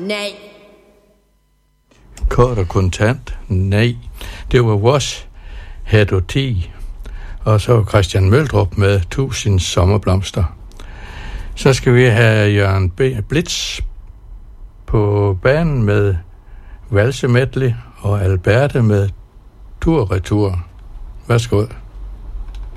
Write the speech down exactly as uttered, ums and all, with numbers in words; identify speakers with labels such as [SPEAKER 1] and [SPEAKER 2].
[SPEAKER 1] nej.
[SPEAKER 2] Kort og kontant, nej. Det var vores Hedoti. Og så Christian Møldrup med Tusind sommerblomster. Så skal vi have Jørgen B- Blitz på banen med Valse Medley og Alberte med Tur Retur. Værsgo.